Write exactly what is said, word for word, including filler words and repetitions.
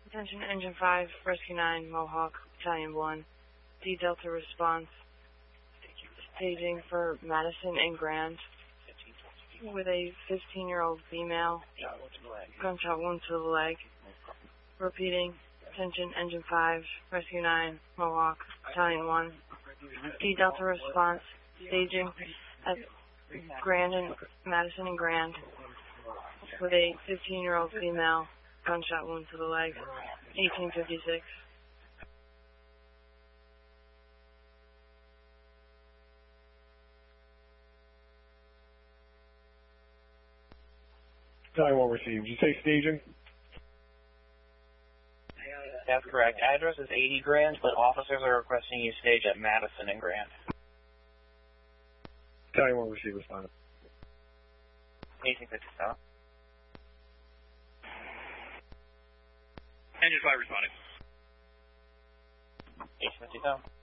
Attention Engine five, Rescue nine, Mohawk, Battalion one. D Delta response. Staging for Madison and Grand with a fifteen-year-old female. Gunshot wound to the leg. Repeating. Attention Engine five, Rescue nine, Mohawk, Battalion one. D Delta response. Staging at Grand and Madison and Grand with a fifteen-year-old female. Gunshot wound to the leg. eighteen fifty-six. Battalion one received. Did you say staging? That's correct. Address is eighty Grand, but officers are requesting you stage at Madison and Grand. Battalion one received. Responded. eighteen fifty-seven. Engine five responding. eighteen fifty-seven.